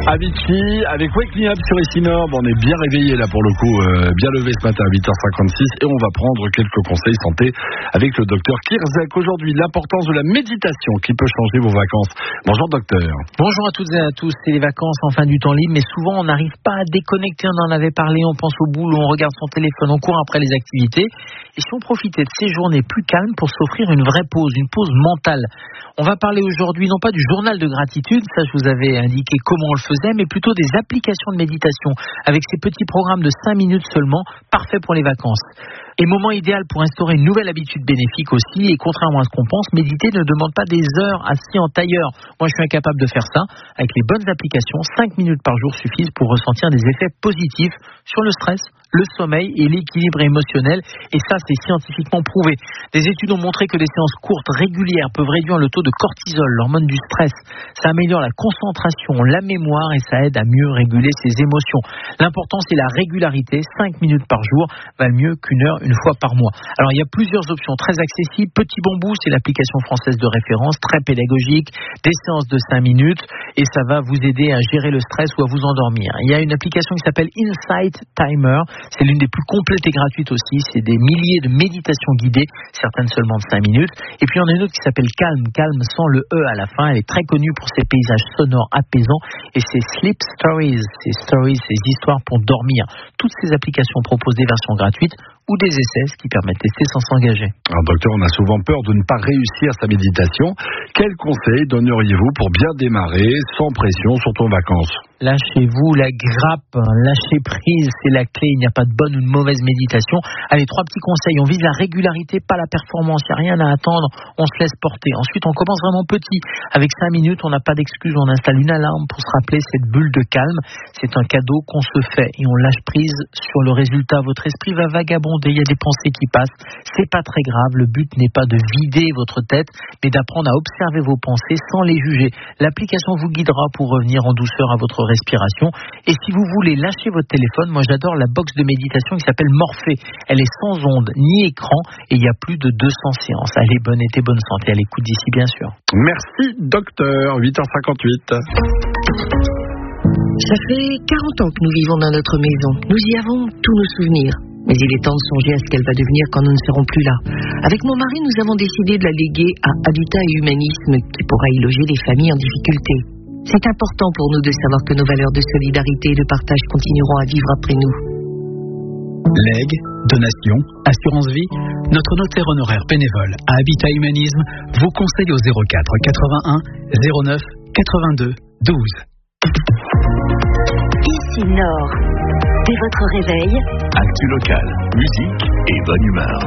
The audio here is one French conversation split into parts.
Avicii avec Wake Me Up sur Ici-Nord. On est bien réveillé là pour le coup, bien levé ce matin à 8h56 et on va prendre quelques conseils santé avec le docteur Kirzek. Aujourd'hui, l'importance de la méditation qui peut changer vos vacances. Bonjour docteur. Bonjour à toutes et à tous. C'est les vacances en fin du temps libre, mais souvent on n'arrive pas à déconnecter. On en avait parlé, on pense au boulot, on regarde son téléphone, on court après les activités. Et si on profitait de ces journées plus calmes pour s'offrir une vraie pause, une pause mentale. On va parler aujourd'hui non pas du journal de gratitude, ça je vous avais indiqué comment on le faisait, mais plutôt des applications de méditation avec ces petits programmes de 5 minutes seulement, parfaits pour les vacances. Et moment idéal pour instaurer une nouvelle habitude bénéfique aussi, et contrairement à ce qu'on pense, méditer ne demande pas des heures assis en tailleur. Moi je suis incapable de faire ça. Avec les bonnes applications, 5 minutes par jour suffisent pour ressentir des effets positifs sur le stress, le sommeil et l'équilibre émotionnel, et ça c'est scientifiquement prouvé. Des études ont montré que des séances courtes, régulières, peuvent réduire le taux de cortisol, l'hormone du stress. Ça améliore la concentration, la mémoire et ça aide à mieux réguler ses émotions. L'important c'est la régularité, 5 minutes par jour valent mieux qu'une heure une fois par mois. Alors il y a plusieurs options très accessibles. Petit Bambou, c'est l'application française de référence, très pédagogique, des séances de 5 minutes et ça va vous aider à gérer le stress ou à vous endormir. Il y a une application qui s'appelle Insight Timer, c'est l'une des plus complètes et gratuites aussi, c'est des milliers de méditations guidées, certaines seulement de 5 minutes. Et puis il y en a une autre qui s'appelle Calm, Calm sans le E à la fin, elle est très connue pour ses paysages sonores apaisants et c'est Sleep Stories, ces histoires pour dormir. Toutes ces applications proposent des versions gratuites ou des essais qui permettent de tester sans s'engager. Alors docteur, on a souvent peur de ne pas réussir sa méditation. Quels conseils donneriez-vous pour bien démarrer sans pression, surtout en vacances ? Lâchez-vous la grappe, lâchez prise, c'est la clé, il n'y a pas de bonne ou de mauvaise méditation. Allez, 3 petits conseils, on vise la régularité, pas la performance, il n'y a rien à attendre, on se laisse porter. Ensuite, on commence vraiment petit, avec 5 minutes, on n'a pas d'excuse, on installe une alarme pour se rappeler cette bulle de calme. C'est un cadeau qu'on se fait et on lâche prise sur le résultat. Votre esprit va vagabonder, il y a des pensées qui passent, c'est pas très grave, le but n'est pas de vider votre tête, mais d'apprendre à observer vos pensées sans les juger. L'application vous guidera pour revenir en douceur à votre respiration. Et si vous voulez lâcher votre téléphone, moi j'adore la box de méditation qui s'appelle Morphée. Elle est sans ondes ni écran et il y a plus de 200 séances. Allez, bonne été, bonne santé. À l'écoute d'ici, bien sûr. Merci docteur, 8h58. Ça fait 40 ans que nous vivons dans notre maison. Nous y avons tous nos souvenirs. Mais il est temps de songer à ce qu'elle va devenir quand nous ne serons plus là. Avec mon mari, nous avons décidé de la léguer à Habitat et Humanisme qui pourra y loger les familles en difficulté. C'est important pour nous de savoir que nos valeurs de solidarité et de partage continueront à vivre après nous. Legs, donations, assurance vie, notre notaire honoraire bénévole à Habitat Humanisme vous conseille au 04 81 09 82 12. Ici-Nord. Dès votre réveil, actu local, musique et bonne humeur.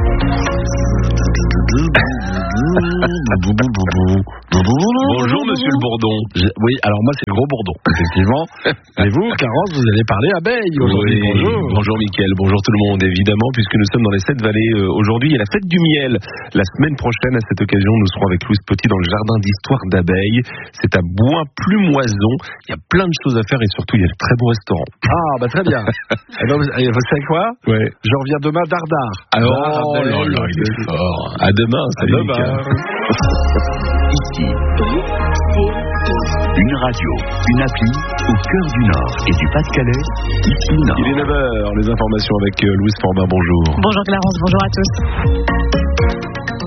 Bonjour monsieur le bourdon. Oui, alors moi c'est le gros bourdon, effectivement. Et vous, Carence, vous allez parler abeilles aujourd'hui. Oui, bonjour Mickaël, bonjour tout le monde, évidemment, puisque nous sommes dans les 7 vallées aujourd'hui. Il y a la fête du miel. La semaine prochaine, à cette occasion, nous serons avec Louise Petit dans le jardin d'histoire d'abeilles. C'est à Bois-Plumoison. Il y a plein de choses à faire et surtout, il y a de très beaux restaurants. Ah, bah très bien. Eh ben, vous savez quoi ? Ouais. Je reviens demain dardard. Oh là là, il est fort. À demain, salut Mickaël. Ici, une radio, une appli au cœur du Nord et du Pas-de-Calais. Ici Nord. Il est 9h, les informations avec Louise Forbin, bonjour. Bonjour Clarence, bonjour à tous.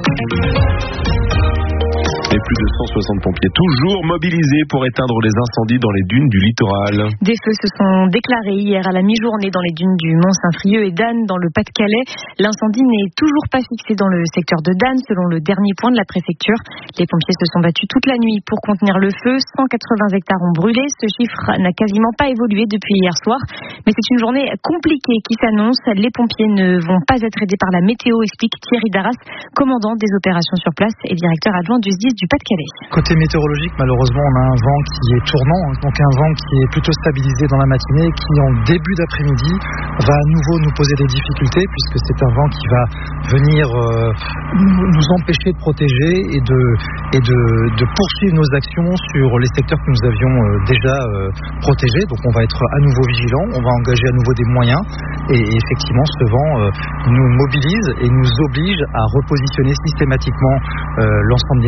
Et plus de 160 pompiers toujours mobilisés pour éteindre les incendies dans les dunes du littoral. Des feux se sont déclarés hier à la mi-journée dans les dunes du Mont-Saint-Frieux et d'Anne dans le Pas-de-Calais. L'incendie n'est toujours pas fixé dans le secteur de Danne selon le dernier point de la préfecture. Les pompiers se sont battus toute la nuit pour contenir le feu. 180 hectares ont brûlé. Ce chiffre n'a quasiment pas évolué depuis hier soir. Mais c'est une journée compliquée qui s'annonce. Les pompiers ne vont pas être aidés par la météo, explique Thierry Darras, commandant des opérations sur place et directeur adjoint du SDIS du Pas-de-Calais. Côté météorologique, malheureusement, on a un vent qui est tournant, donc un vent qui est plutôt stabilisé dans la matinée, qui en début d'après-midi va à nouveau nous poser des difficultés, puisque c'est un vent qui va venir nous empêcher de protéger et de poursuivre nos actions sur les secteurs que nous avions déjà protégés. Donc on va être à nouveau vigilants, on va engager à nouveau des moyens, et effectivement ce vent nous mobilise et nous oblige à repositionner systématiquement l'ensemble des moyens, les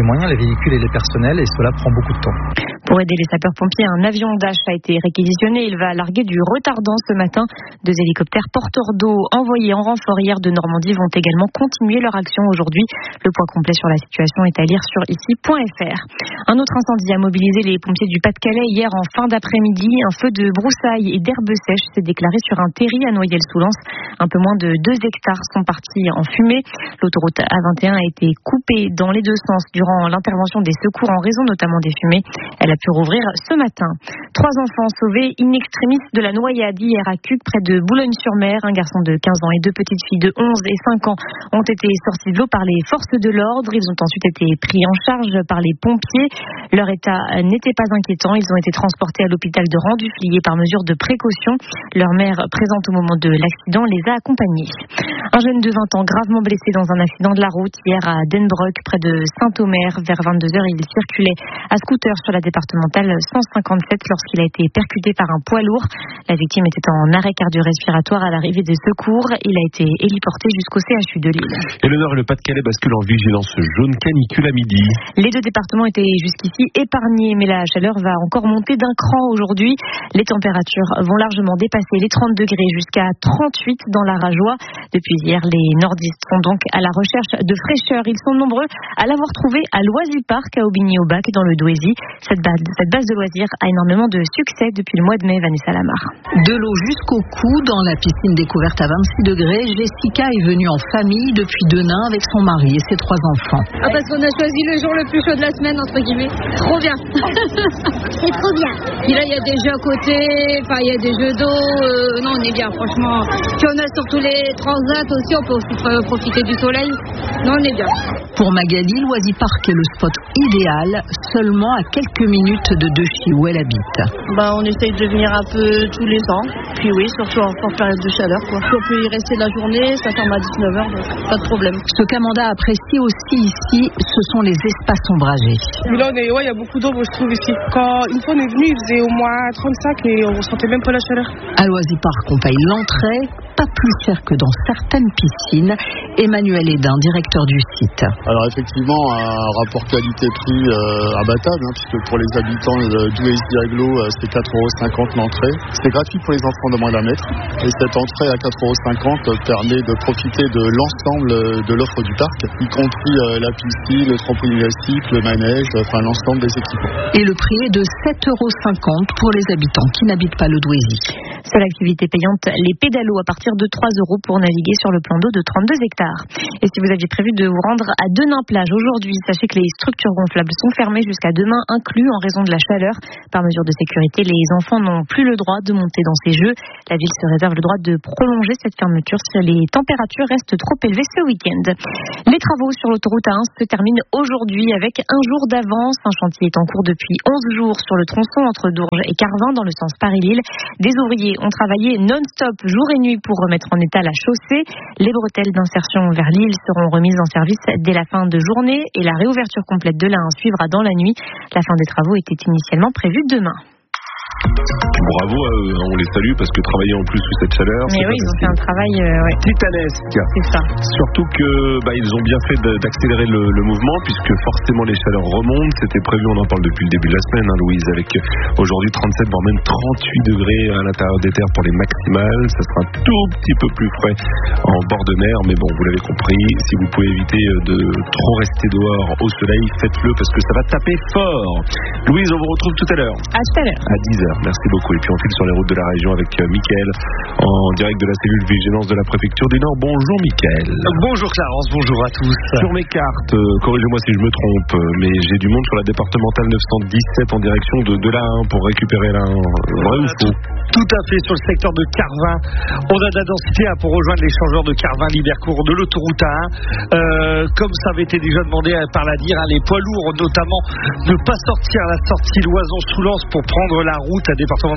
véhicules et les personnels, et cela prend beaucoup de temps. Pour aider les sapeurs-pompiers, un avion Dash a été réquisitionné. Il va larguer du retardant ce matin. 2 hélicoptères porteurs d'eau envoyés en renfort hier de Normandie vont également continuer leur action aujourd'hui. Le point complet sur la situation est à lire sur ici.fr. Un autre incendie a mobilisé les pompiers du Pas-de-Calais hier en fin d'après-midi. Un feu de broussailles et d'herbes sèches s'est déclaré sur un terri à Noyelles-sous-Lens. Un peu moins de 2 hectares sont partis en fumée. L'autoroute A21 a été coupée dans les 2 sens durant l'intervention des secours en raison notamment des fumées. Elle a pu rouvrir ce matin. 3 enfants sauvés in extremis de la noyade hier à Cuques, près de Boulogne-sur-Mer. Un garçon de 15 ans et 2 petites filles de 11 et 5 ans ont été sortis de l'eau par les forces de l'ordre. Ils ont ensuite été pris en charge par les pompiers. Leur état n'était pas inquiétant. Ils ont été transportés à l'hôpital de Rang-du-Fliers par mesure de précaution. Leur mère, présente au moment de l'accident, les a accompagnés. Un jeune de 20 ans gravement blessé dans un accident de la route hier à Denbrock, près de Saint-Omer. Vers 22h, il circulait à scooter sur la départementale 157 lorsqu'il a été percuté par un poids lourd. La victime était en arrêt cardio-respiratoire à l'arrivée des secours. Il a été héliporté jusqu'au CHU de Lille. Et le Nord et le Pas-de-Calais basculent en vigilance jaune canicule à midi. Les 2 départements étaient jusqu'ici épargnés, mais la chaleur va encore monter d'un cran aujourd'hui. Les températures vont largement dépasser les 30 degrés jusqu'à 38 dans la Rajoie. Depuis hier, les nordistes sont donc à la recherche de fraîcheur. Ils sont nombreux à l'avoir trouvé à Loisy-Park à Aubigny-au-Bac dans le Douaisis. Cette base de loisirs a énormément de succès depuis le mois de mai, Vanessa Lamar. De l'eau jusqu'au cou dans la piscine découverte à 26 degrés, Jessica est venue en famille depuis Denain avec son mari et ses 3 enfants. Parce qu'on a choisi le jour le plus chaud de la semaine, entre guillemets. Trop bien. C'est trop bien. Et là, il y a des jeux à côté, il y a des jeux d'eau. Non, on est bien, franchement. Puis on a surtout les transats aussi, on peut aussi profiter du soleil. Non, on est bien. Pour Magali, Loisy-Park est le spot idéal, seulement à quelques minutes de chez où elle habite. On essaye de venir un peu tous les ans. Puis oui, surtout en période de chaleur. Puis on peut y rester la journée, ça ferme à 19h, donc pas de problème. Ce qu'Amanda apprécie aussi ici, ce sont les espaces ombragés. Mais là, il y a beaucoup d'ombre, je trouve, ici. Une fois on est venu, il faisait au moins 35 et on ressentait même pas la chaleur. À Loisy-Park, on paye l'entrée, pas plus cher que dans certaines piscines. Emmanuel Hédin, directeur du site. Alors effectivement, un rapport qualité-prix abattable, puisque pour les habitants d'Ouaizy-Aglo, c'est 4,50 € l'entrée. C'est gratuit pour les enfants de moins d'1 mètre. Et cette entrée à 4,50 € permet de profiter de l'ensemble de l'offre du parc, y compris la piscine, le trampoline élastique, le manège, l'ensemble des équipements. Et le prix est de 7,50 € pour les habitants qui n'habitent pas le Douaisis. Seule activité payante, les pédalos à partir de 3 € pour naviguer sur le plan d'eau de 32 hectares. Et si vous aviez prévu de vous rendre à Denain-Plage aujourd'hui, sachez que les structures gonflables sont fermées jusqu'à demain inclus en raison de la chaleur. Par mesure de sécurité, les enfants n'ont plus le droit de monter dans ces jeux. La ville se réserve le droit de prolonger cette fermeture si les températures restent trop élevées ce week-end. Les travaux sur l'autoroute A1 se terminent aujourd'hui avec un jour d'avance. Un chantier est en cours depuis 11 jours sur le tronçon entre Dourges et Carvin dans le sens Paris-Lille. Des ouvriers ont travaillé non-stop jour et nuit pour remettre en état la chaussée. Les bretelles d'insertion vers Lille seront remises en service dès la fin de journée et la réouverture complète de l'A1 suivra dans la nuit. La fin des travaux était initialement prévue demain. Bravo à eux, on les salue parce que travailler en plus sous cette chaleur. Mais oui, ils ont fait un travail titanesque. C'est ça. Surtout que ils ont bien fait d'accélérer le mouvement puisque forcément les chaleurs remontent. C'était prévu, on en parle depuis le début de la semaine, Louise, avec aujourd'hui 37 voire même 38 degrés à l'intérieur des terres pour les maximales. Ça sera un tout petit peu plus frais en bord de mer, mais bon, vous l'avez compris, si vous pouvez éviter de trop rester dehors au soleil, faites-le parce que ça va taper fort. Louise, on vous retrouve tout à l'heure. À tout à l'heure. À 10h. Merci beaucoup. Et puis on file sur les routes de la région avec Mickaël en direct de la cellule vigilance de la préfecture du Nord. Bonjour Mickaël. Bonjour Clarence, bonjour à tous. Sur mes cartes, corrigez-moi si je me trompe, mais j'ai du monde sur la départementale 917 en direction de l'A1 pour récupérer l'A1. Vrai ou faux? Tout à fait, sur le secteur de Carvin. On a de la densité pour rejoindre l'échangeur de Carvin-Libercourt de l'autoroute A1. Comme ça avait été déjà demandé par la DIR, les poids lourds notamment, ne pas sortir à la sortie Loison-sous-Lens pour prendre la route à départementale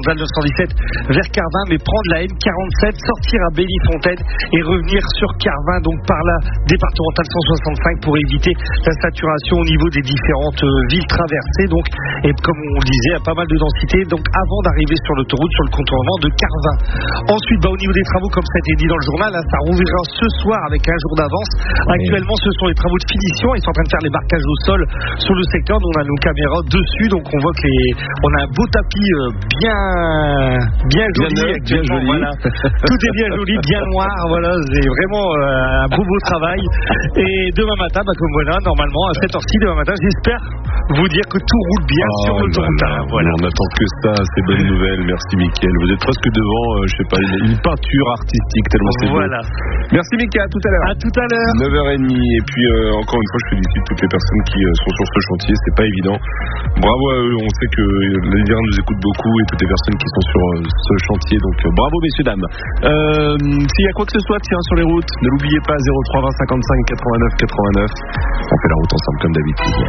transversale 917 vers Carvin, mais prendre la N47, sortir à Belly-Fontaine et revenir sur Carvin, donc par la départementale 165 pour éviter la saturation au niveau des différentes villes traversées. Donc, et comme on le disait, il y a pas mal de densité, donc avant d'arriver sur l'autoroute, sur le contournement de Carvin. Ensuite, au niveau des travaux, comme ça a été dit dans le journal, là, ça rouvrira ce soir avec un jour d'avance. Actuellement, ce sont les travaux de finition. Ils sont en train de faire les marquages au sol sur le secteur. Nous, on a nos caméras dessus, donc on voit que on a un beau tapis bien joli. Bien joli. Voilà. Tout est bien joli, bien noir. Voilà, c'est vraiment un beau travail. Et demain matin, comme voilà, normalement à 7h06 demain matin, j'espère vous dire que tout roule bien sur l'autoroute. Voilà. On n'attend que ça, c'est bonne nouvelle. Merci Mickaël. Vous êtes presque devant, je sais pas, une peinture artistique tellement c'est beau. Merci Mickaël, à tout à l'heure. À tout à l'heure. 9h30. Et puis encore une fois, je félicite toutes les personnes qui sont sur ce chantier. C'est pas évident. Bravo à eux. On sait que les Lyriens nous écoutent beaucoup et toutes les personnes qui sont sur ce chantier. Donc bravo messieurs dames. S'il y a quoi que ce soit, tiens sur les routes, ne l'oubliez pas 03 20 55 89 89. On fait la route ensemble comme d'habitude.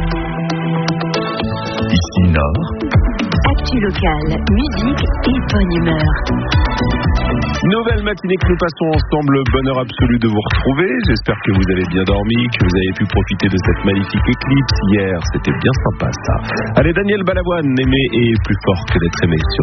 Ici Nord. Actu locale, musique et bonne humeur. Nouvelle matinée que nous passons ensemble, bonheur absolu de vous retrouver. J'espère que vous avez bien dormi, que vous avez pu profiter de cette magnifique éclipse hier. C'était bien sympa ça. Allez, Daniel Balavoine, aimer est plus fort que d'être aimé sur